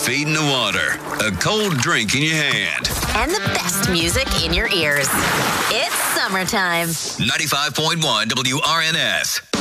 feet in the water, a cold drink in your hand, and the best music in your ears. It's summertime. 95.1 WRNS.